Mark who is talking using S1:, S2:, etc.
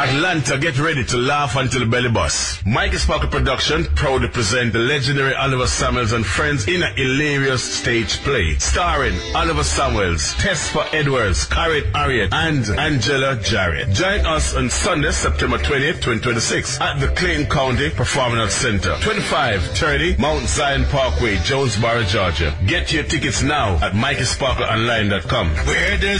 S1: Atlanta, get ready to laugh until the belly busts. Mikey Sparkle Production proudly present the legendary Oliver Samuels and Friends in a hilarious stage play. Starring Oliver Samuels, Tess for Edwards, Carrot Harriet, and Angela Jarrett. Join us on Sunday, September 20th, 2026 at the Clayton County Performing Arts Center, 2530 Mount Zion Parkway, Jonesboro, Georgia. Get your tickets now at MikeySparkleOnline.com. Where there's